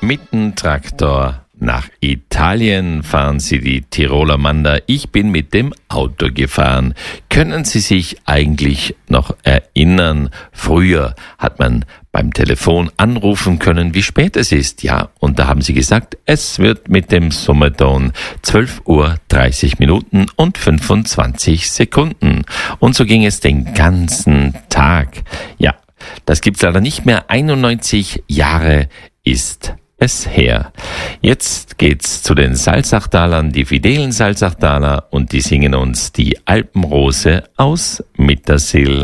Mit dem Traktor nach Italien fahren Sie die Tiroler Manda. Ich bin mit dem Auto gefahren. Können Sie sich eigentlich noch erinnern? Früher hat man beim Telefon anrufen können, wie spät es ist. Ja, und da haben Sie gesagt, es wird mit dem Summerton 12 Uhr 30 Minuten und 25 Sekunden. Und so ging es den ganzen Tag. Ja, das gibt's leider nicht mehr. 91 Jahre ist es her. Jetzt geht's zu den Salzachtalern, die fidelen Salzachtaler, und die singen uns die Alpenrose aus Mittersill.